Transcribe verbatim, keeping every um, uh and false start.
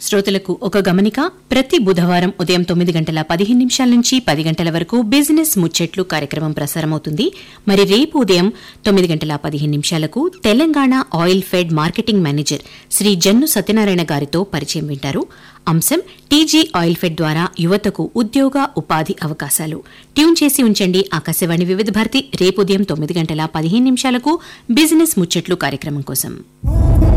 శ్రోతలకు ఒక గమనిక. ప్రతి బుధవారం ఉదయం తొమ్మిది గంటల పదిహేను నిమిషాల నుంచి పది గంటల వరకు బిజినెస్ ముచ్చట్లు కార్యక్రమం ప్రసారమవుతుంది. మరి రేపు ఉదయం తొమ్మిది గంటల పదిహేను నిమిషాలకు Telangana oil fed marketing manager Shri Jannu Satyanarayana గారితో పరిచయం వింటారు. అంశం టీజీ ఆయిల్ ఫెడ్ ద్వారా యువతకు ఉద్యోగ ఉపాధి అవకాశాలు. ట్యూన్ చేసి ఉంచండి ఆకాశవాణి వివిధ భారతి రేపు ఉదయం తొమ్మిది గంటల పదిహేను నిమిషాలకు బిజినెస్ ముచ్చట్లు కార్యక్రమం కోసం.